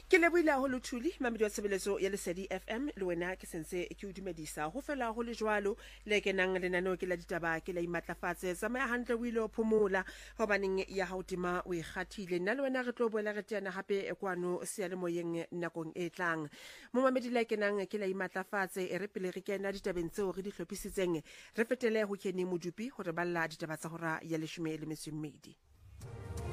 Ke lebohile haholo Thuli mamedi wa tshebeletso ya Lesedi FM le wena ke sentse ke o dumedisa ho fela ho le jwalo le kenang lenaneo ke la ditaba ke la imatlafatse tsamaya hantle o ile o phomola hobaneng ya hautima o ikgathile nna le wena re tlo boela re teana hape kwano seyalemoyeng nakong e tlang mo mamedi le kenang ke la imatlafatse re pele re kena ditabeng tseo re di hlophisitseng re fetele ho kene modupi hore balla ditaba tsa hora ya 12.